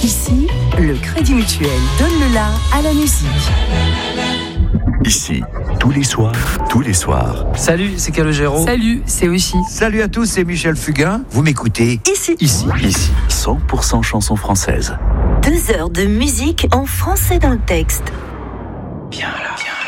Ici, le Crédit Mutuel donne le la à la musique. Ici, tous les soirs. Salut, c'est Calogero. Salut, c'est Oshi. Salut à tous, c'est Michel Fugain. Vous m'écoutez Ici, 100% chansons françaises. 2 heures de musique en français dans le texte. Viens là.